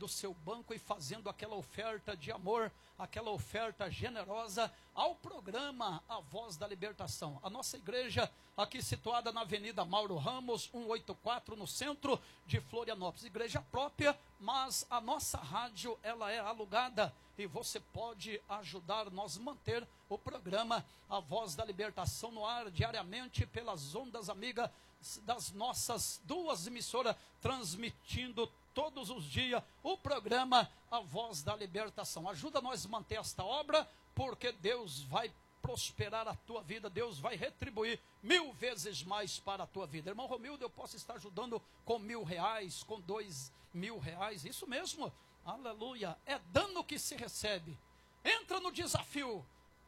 do seu banco e fazendo aquela oferta de amor, aquela oferta generosa ao programa A Voz da Libertação. A nossa igreja, aqui situada na Avenida Mauro Ramos, 184, no centro de Florianópolis. Igreja própria, mas a nossa rádio, ela é alugada e você pode ajudar nós manter o programa A Voz da Libertação no ar diariamente pelas ondas amigas das nossas duas emissoras, transmitindo todos os dias o programa A Voz da Libertação. Ajuda nós a manter esta obra, porque Deus vai prosperar a tua vida, Deus vai retribuir 1000 vezes mais para a tua vida. Irmão Romildo, eu posso estar ajudando com R$1.000, com R$2.000, isso mesmo, aleluia, é dando que se recebe. Entra no desafio,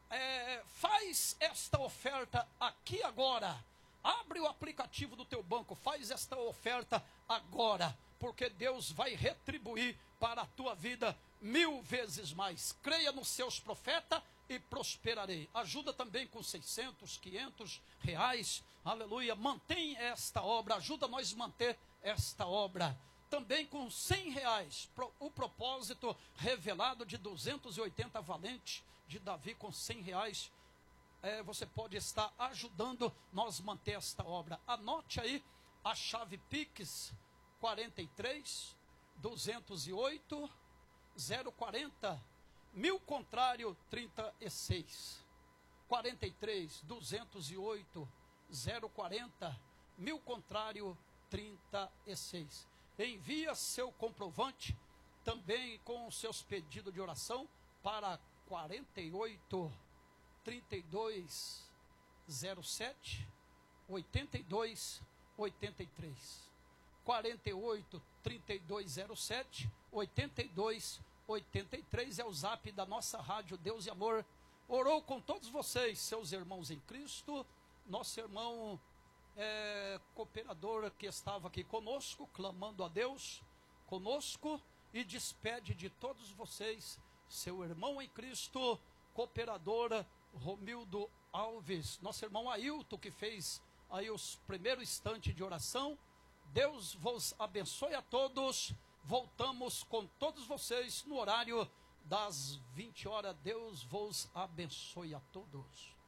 faz esta oferta aqui agora, abre o aplicativo do teu banco, faz esta oferta agora, porque Deus vai retribuir para a tua vida 1000 vezes mais. Creia nos seus profetas e prosperarei. Ajuda também com 600, 500 reais, aleluia, mantém esta obra, ajuda nós a manter esta obra. Também com R$100, o propósito revelado de 280 valentes de Davi com R$100, você pode estar ajudando nós a manter esta obra. Anote aí a chave Pix 43 208 040 1000 contrário 36 43 208 040 1000 contrário 36. Envia seu comprovante também com os seus pedidos de oração para 48 32 07 82 83. 48 32 07 82 83 é o zap da nossa rádio Deus e Amor. Orou com todos vocês, seus irmãos em Cristo. Nosso irmão cooperador que estava aqui conosco, clamando a Deus conosco, e despede de todos vocês, seu irmão em Cristo, cooperadora Romildo Alves, nosso irmão Ailton, que fez aí os primeiros instantes de oração. Deus vos abençoe a todos. Voltamos com todos vocês no horário das 20 horas. Deus vos abençoe a todos.